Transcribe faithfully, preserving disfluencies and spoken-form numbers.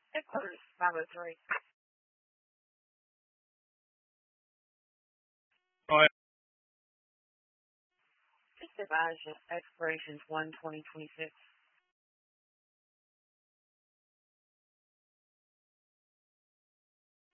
Headquarters, five oh three. Oh, Just advise you, expirations one twenty twenty six.